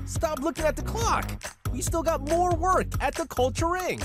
Stop looking at the clock. We still got more work at the Culture Inc.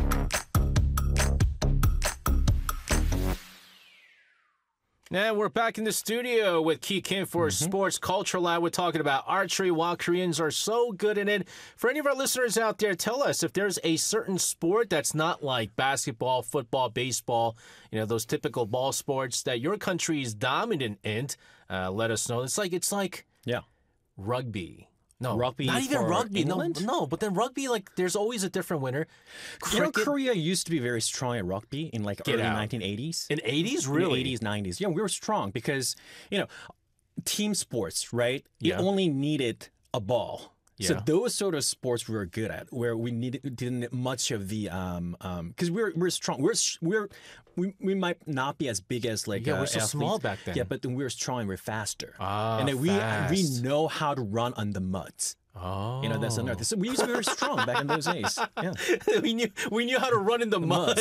And we're back in the studio with Ki Kim for Sports Culture Lab. We're talking about archery, while Koreans are so good in it. For any of our listeners out there, tell us if there's a certain sport that's not like basketball, football, baseball, those typical ball sports that your country is dominant in. Let us know. It's like rugby. No, rugby. Not even rugby. England? No, but then rugby, there's always a different winner. Korea used to be very strong at rugby in early 1980s. In 80s, really? In the 80s, 90s. Yeah, we were strong because, team sports, right? You Yeah. only needed a ball. So Yeah. those sort of sports we were good at, where we didn't need much of the because we're strong. We might not be as big as we're so small back then. Yeah, but then we're strong. We're faster. And then we know how to run on the muds. Oh, That's another thing. So we used to be very strong back in those days. Yeah. we knew how to run in the mud.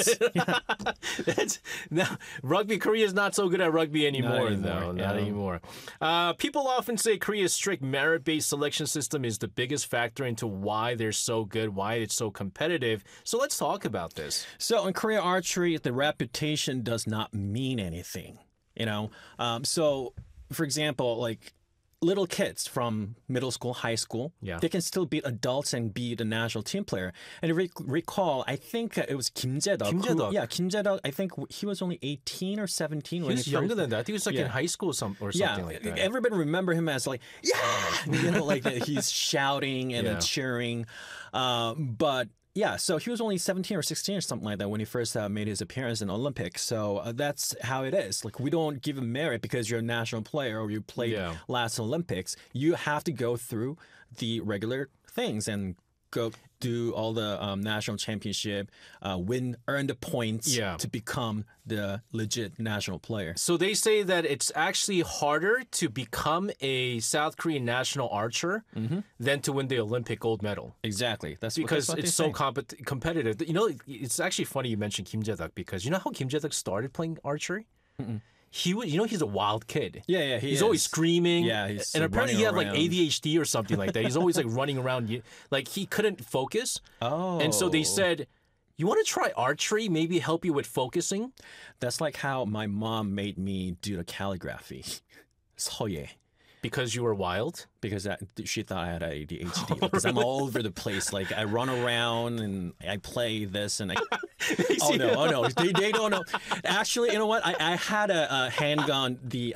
Now rugby. Korea is not so good at rugby anymore, though. Not anymore. People often say Korea's strict merit-based selection system is the biggest factor into why they're so good, why it's so competitive. So let's talk about this. So in Korea archery, the reputation does not mean anything. So for example, little kids from middle school, high school, they can still beat adults and be the national team player. And recall, I think it was Kim Jae-deok. Kim Jae-deok. I think he was only 18 or 17. He was younger than that. I think he was in high school or something like that. Everybody remember him as he's shouting and cheering. But yeah, so he was only 17 or 16 or something like that when he first made his appearance in Olympics. So that's how it is. We don't give him merit because you're a national player or you played last Olympics. You have to go through the regular things and go do all the national championship, earn the points to become the legit national player. So they say that it's actually harder to become a South Korean national archer than to win the Olympic gold medal. Exactly. That's because what it's so competitive. It's actually funny you mentioned Kim Jae-deok because you know how Kim Jae-deok started playing archery? He was, he's a wild kid. Yeah, he's always screaming. Yeah, and apparently he had ADHD or something like that. He's always running around, he couldn't focus. Oh, and so they said, "You want to try archery? Maybe help you with focusing." That's like how my mom made me do the calligraphy. 서예. Because you were wild? Because she thought I had ADHD. Because I'm all over the place. I run around and I play this and I... Oh no. They don't know. Actually, you know what? I had a handgun, the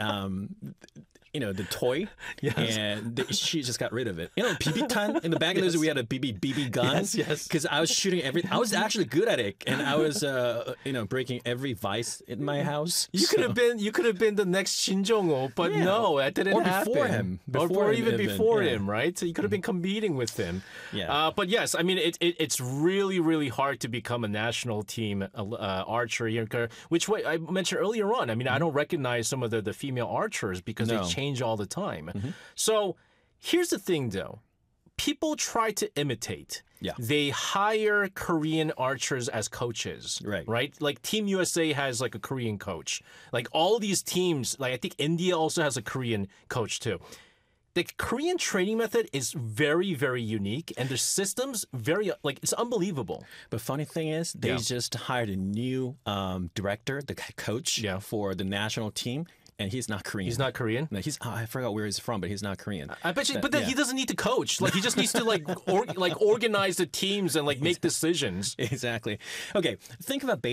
toy, and she just got rid of it. BB-gun? In the back of those, we had a BB gun. Yes. Because I was shooting I was actually good at it, and I was, breaking every vice in my house. You could have been the next Shin Jong-ho, but no, that didn't happen. Before him. Or even before him, right? So you could have been competing with him. Yeah. But yes, I mean, it's really, really hard to become a national team archer here, which I mentioned earlier on. I mean, I don't recognize some of the female archers because they change all the time. So here's the thing, though. People try to imitate. Yeah. They hire Korean archers as coaches. Right? Like Team USA has a Korean coach. All these teams, I think India also has a Korean coach too. The Korean training method is very, very unique, and their systems it's unbelievable. But funny thing is, they just hired a new director, the coach for the national team. And he's not Korean. He's not Korean? No, I forgot where he's from, but he's not Korean. I bet you, but then he doesn't need to coach. He just needs to organize the teams and make decisions. Exactly. Okay, think about